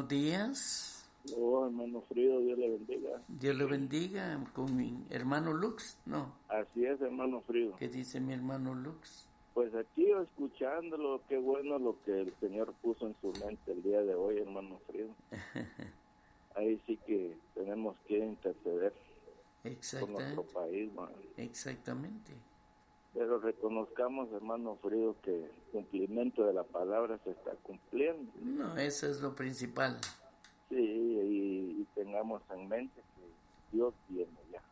buenos días. Oh, hermano Frido, Dios le bendiga. Dios le bendiga. Con mi hermano Lux, ¿no? Así es, hermano Frido. ¿Qué dice mi hermano Lux? Pues aquí escuchándolo, qué bueno lo que el Señor puso en su mente el día de hoy, hermano Frido. Ahí sí que tenemos que interceder por nuestro país, man. Exactamente. Pero reconozcamos, hermano Frido, que el cumplimiento de la palabra se está cumpliendo. No, eso es lo principal. Sí, y tengamos en mente que Dios viene ya.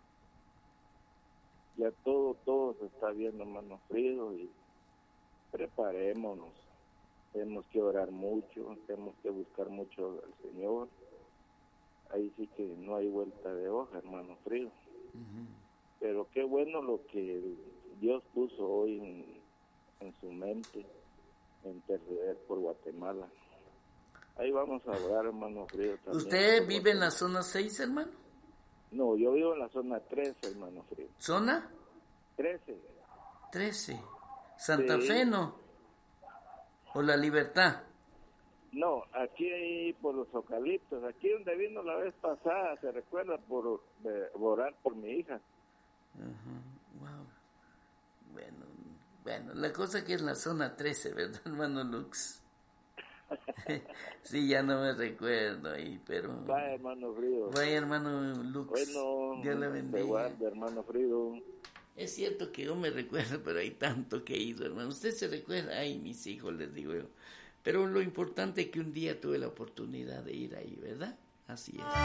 Ya todo se está viendo, hermano Frido, y preparémonos. Tenemos que orar mucho, tenemos que buscar mucho al Señor. Ahí sí que no hay vuelta de hoja, hermano Frido. Pero qué bueno lo que Dios puso hoy en su mente, interceder por Guatemala. Ahí vamos a orar, hermano Frido. ¿Usted vive en la zona 6, hermano? No, yo vivo en la zona 13, hermano Frido. ¿Zona? 13. Santa Fe, ¿no? ¿O La Libertad? No, aquí por los eucaliptos, aquí donde vino la vez pasada, se recuerda, por orar por mi hija. Wow. Bueno, la cosa que es la zona 13, ¿verdad, hermano Lux? Sí, ya no me recuerdo ahí, pero... Vaya, hermano Frido. Vaya, hermano Lux. Bueno, Dios le bendiga. te guarde, hermano Frido. Es cierto que yo me recuerdo, pero hay tanto que he ido, hermano. ¿Usted se recuerda? Ay, mis hijos, les digo yo. Pero lo importante es que un día tuve la oportunidad de ir ahí, ¿verdad? Así es.